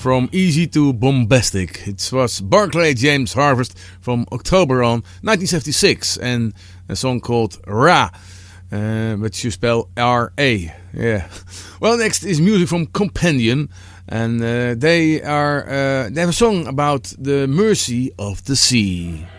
From Easy to Bombastic. It was Barclay James Harvest from October on 1976 and a song called Ra, which you spell R-A. Yeah. Well, next is music from Companion, and they have a song about the mercy of the sea.